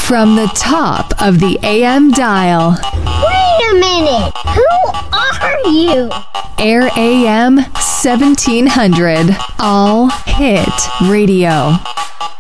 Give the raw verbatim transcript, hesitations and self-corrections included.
From the top of the A M dial. Wait a minute! Who are you? Air A M seventeen hundred. All Hit Radio.